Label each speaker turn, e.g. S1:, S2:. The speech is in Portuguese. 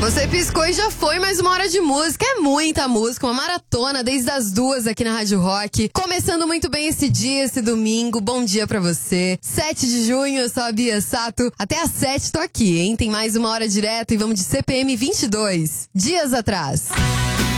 S1: Você piscou e já foi mais uma hora de música. É muita música, uma maratona desde as 2 aqui na Rádio Rock. Começando muito bem esse dia, esse domingo. Bom dia pra você. 7 de junho, eu sou a Bia Sato. Até às 7 tô aqui, hein? Tem mais uma hora direto e vamos de CPM 22. Dias atrás.